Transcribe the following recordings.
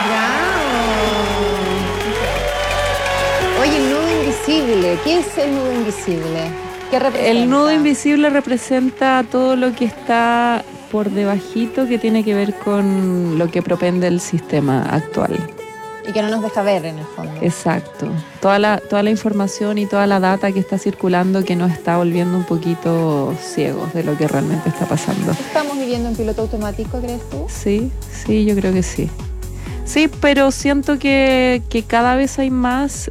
¡Bravo! Oye, el nudo invisible. ¿Qué es el nudo invisible? ¿Qué representa? El nudo invisible representa todo lo que está por debajito que tiene que ver con lo que propende el sistema actual. Y que no nos deja ver en el fondo. Exacto. Toda la información y toda la data que está circulando que nos está volviendo un poquito ciegos de lo que realmente está pasando. ¿Estamos viviendo en piloto automático, crees tú? Sí, yo creo que sí. Sí, pero siento que cada vez hay más...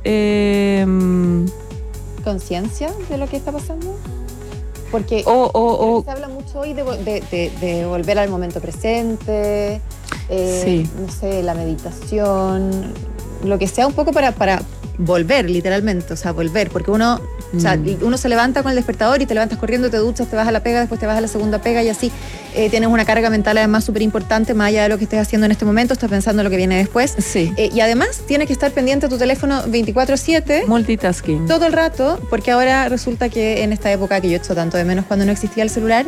¿Conciencia de lo que está pasando? Porque se habla mucho hoy de volver al momento presente, sí. no sé, la meditación, lo que sea un poco para volver, literalmente, o sea, volver, porque uno se levanta con el despertador y te levantas corriendo, te duchas, te vas a la pega, después te vas a la segunda pega y así tienes una carga mental además súper importante, más allá de lo que estés haciendo en este momento, estás pensando en lo que viene después. Sí. Y además tienes que estar pendiente de tu teléfono 24/7. Multitasking. Todo el rato, porque ahora resulta que en esta época que yo echo tanto de menos cuando no existía el celular,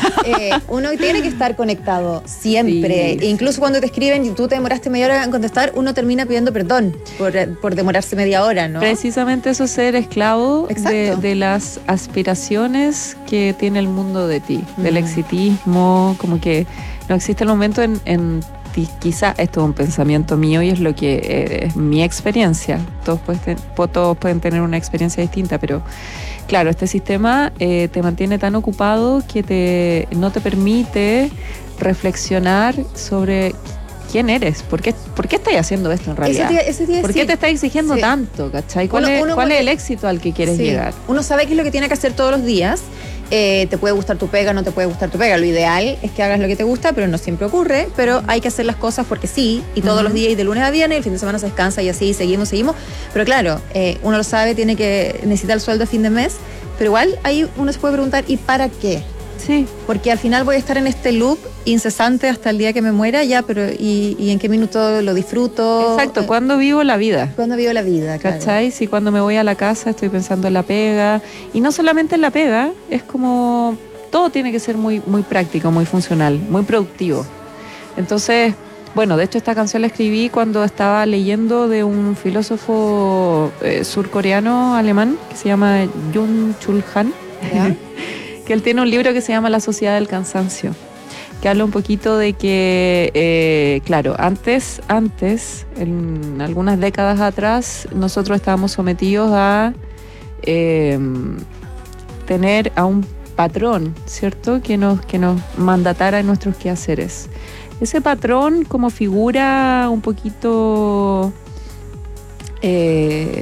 uno tiene que estar conectado siempre. Sí. E incluso cuando te escriben y tú te demoraste media hora en contestar, uno termina pidiendo perdón por demorarse media hora, ¿no? Precisamente eso es ser esclavo de las aspiraciones que tiene el mundo de ti, del exitismo, como que no existe el momento en ti. Quizá esto es un pensamiento mío y es lo que es mi experiencia. Todos pueden tener una experiencia distinta, pero claro, este sistema te mantiene tan ocupado que no te permite reflexionar sobre quién eres, por qué estás haciendo esto en realidad. ¿Por qué te estás exigiendo tanto? ¿Cachai? ¿Cuál es el éxito al que quieres llegar? Uno sabe qué es lo que tiene que hacer todos los días. Te puede gustar tu pega, no te puede gustar tu pega. Lo ideal es que hagas lo que te gusta, pero no siempre ocurre. Pero hay que hacer las cosas porque sí, y todos los días, y de lunes a viernes, el fin de semana se descansa y así, seguimos. Pero claro, uno lo sabe, necesita el sueldo a fin de mes, pero igual ahí uno se puede preguntar, ¿y para qué? Sí. Porque al final voy a estar en este loop incesante hasta el día que me muera, ya, pero ¿y en qué minuto lo disfruto? Exacto, ¿cuándo vivo la vida? ¿Cuándo vivo la vida? ¿Cachai? Si cuando me voy a la casa estoy pensando en la pega, y no solamente en la pega, es como todo tiene que ser muy, muy práctico, muy funcional, muy productivo. Entonces, bueno, de hecho esta canción la escribí cuando estaba leyendo de un filósofo surcoreano alemán que se llama Jung-Chul Han. Que él tiene un libro que se llama La Sociedad del Cansancio, que habla un poquito de que, claro, antes, en algunas décadas atrás, nosotros estábamos sometidos a tener a un patrón, ¿cierto?, que nos mandatara en nuestros quehaceres. Ese patrón como figura un poquito